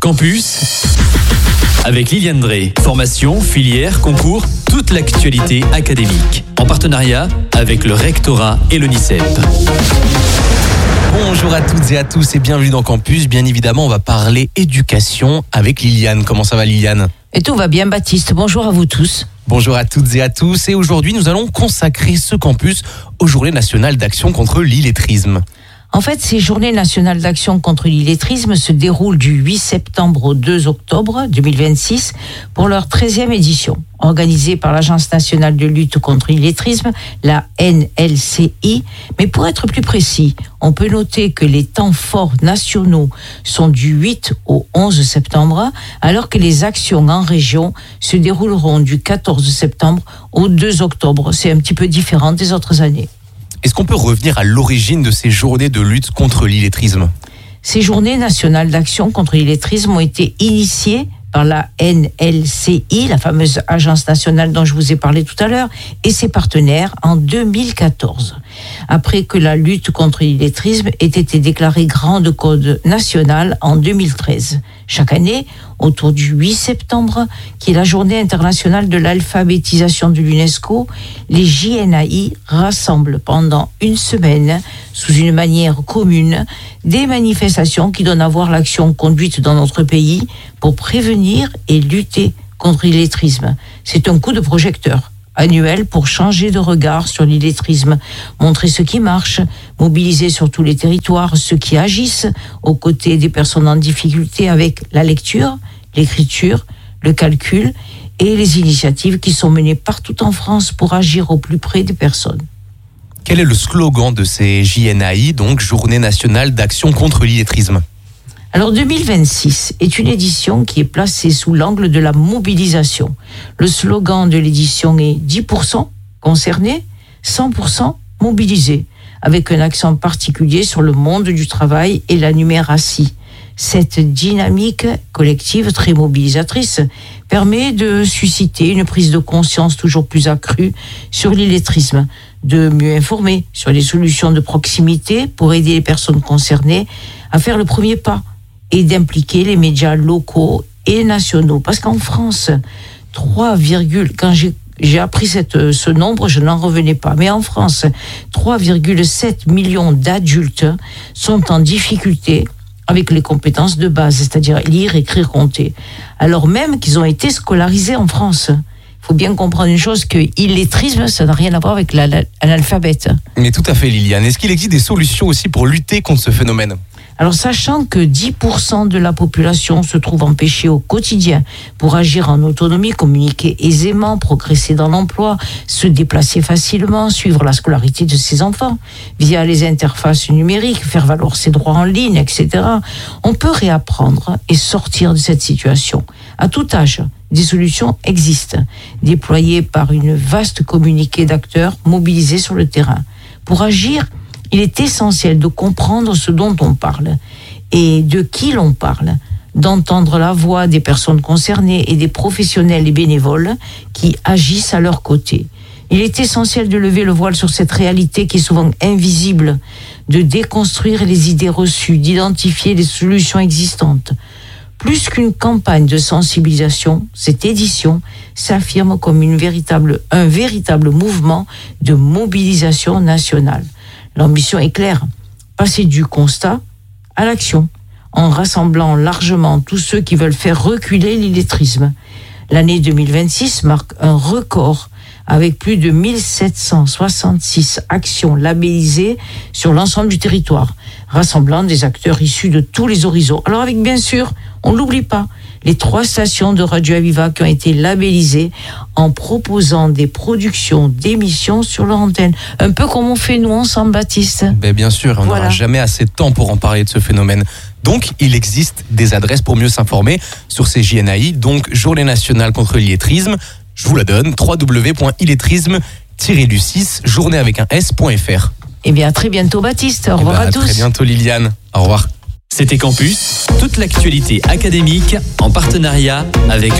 Campus avec Liliane Drey. Formation, filière, concours, toute l'actualité académique. En partenariat avec le rectorat et le NICEP. Bonjour à toutes et à tous et bienvenue dans Campus. Bien évidemment, on va parler éducation avec Liliane. Comment ça va, Liliane ? Et tout va bien, Baptiste. Bonjour à vous tous. Bonjour à toutes et à tous. Et aujourd'hui, nous allons consacrer ce campus aux Journées nationales d'action contre l'illettrisme. En fait, ces Journées nationales d'action contre l'illettrisme se déroulent du 8 septembre au 2 octobre 2026 pour leur 13e édition. Organisée par l'Agence nationale de lutte contre l'illettrisme, la NLCI. Mais pour être plus précis, on peut noter que les temps forts nationaux sont du 8 au 11 septembre, alors que les actions en région se dérouleront du 14 septembre au 2 octobre. C'est un petit peu différent des autres années. Est-ce qu'on peut revenir à l'origine de ces journées de lutte contre l'illettrisme ? Ces journées nationales d'action contre l'illettrisme ont été initiées par la NLCI, la fameuse agence nationale dont je vous ai parlé tout à l'heure, et ses partenaires en 2014. Après que la lutte contre l'illettrisme ait été déclarée grande cause nationale en 2013. Chaque année, autour du 8 septembre, qui est la journée internationale de l'alphabétisation de l'UNESCO, les JNAI rassemblent pendant une semaine, sous une manière commune, des manifestations qui donnent à voir l'action conduite dans notre pays pour prévenir et lutter contre l'illettrisme. C'est un coup de projecteur annuel pour changer de regard sur l'illettrisme, montrer ce qui marche, mobiliser sur tous les territoires ceux qui agissent aux côtés des personnes en difficulté avec la lecture, l'écriture, le calcul et les initiatives qui sont menées partout en France pour agir au plus près des personnes. Quel est le slogan de ces JNAI, donc Journée nationale d'action contre l'illettrisme ? Alors 2026 est une édition qui est placée sous l'angle de la mobilisation. Le slogan de l'édition est 10% concernés, 100% mobilisés, avec un accent particulier sur le monde du travail et la numératie. Cette dynamique collective très mobilisatrice permet de susciter une prise de conscience toujours plus accrue sur l'illettrisme, de mieux informer sur les solutions de proximité pour aider les personnes concernées à faire le premier pas et d'impliquer les médias locaux et nationaux. Parce qu'en France, quand j'ai appris ce nombre, je n'en revenais pas. Mais en France, 3,7 millions d'adultes sont en difficulté avec les compétences de base, c'est-à-dire lire, écrire, compter. Alors même qu'ils ont été scolarisés en France. Il faut bien comprendre une chose, que l'illettrisme, ça n'a rien à voir avec l'alphabet. Mais tout à fait, Liliane. Est-ce qu'il existe des solutions aussi pour lutter contre ce phénomène ? Alors, sachant que 10% de la population se trouve empêchée au quotidien pour agir en autonomie, communiquer aisément, progresser dans l'emploi, se déplacer facilement, suivre la scolarité de ses enfants via les interfaces numériques, faire valoir ses droits en ligne, etc., on peut réapprendre et sortir de cette situation. À tout âge, des solutions existent, déployées par une vaste communauté d'acteurs mobilisés sur le terrain. Pour agir, il est essentiel de comprendre ce dont on parle et de qui l'on parle, d'entendre la voix des personnes concernées et des professionnels et bénévoles qui agissent à leur côté. Il est essentiel de lever le voile sur cette réalité qui est souvent invisible, de déconstruire les idées reçues, d'identifier les solutions existantes. Plus qu'une campagne de sensibilisation, cette édition s'affirme comme un véritable mouvement de mobilisation nationale. L'ambition est claire, passer du constat à l'action, en rassemblant largement tous ceux qui veulent faire reculer l'illettrisme. L'année 2026 marque un record, avec plus de 1766 actions labellisées sur l'ensemble du territoire, rassemblant des acteurs issus de tous les horizons. Alors avec, bien sûr, on ne l'oublie pas, les 3 stations de Radio Aviva qui ont été labellisées en proposant des productions d'émissions sur leur antenne. Un peu comme on fait nous ensemble, Baptiste. Bien sûr, on n'aura jamais assez de temps pour en parler de ce phénomène. Donc, il existe des adresses pour mieux s'informer sur ces JNAI, donc Journée nationale contre l'illettrisme. Je vous la donne, www.illettrisme-du6, journée avec un s.fr. Eh bien, à très bientôt, Baptiste. Au revoir à tous. À très bientôt, Liliane. Au revoir. C'était Campus, toute l'actualité académique en partenariat avec